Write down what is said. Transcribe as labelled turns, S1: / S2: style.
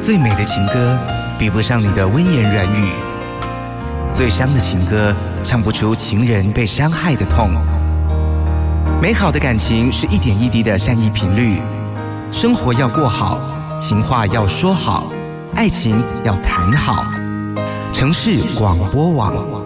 S1: 最美的情歌比不上你的温言软语，最伤的情歌唱不出情人被伤害的痛。美好的感情是一点一滴的善意频率，生活要过好，情话要说好，爱情要谈好。城市广播网。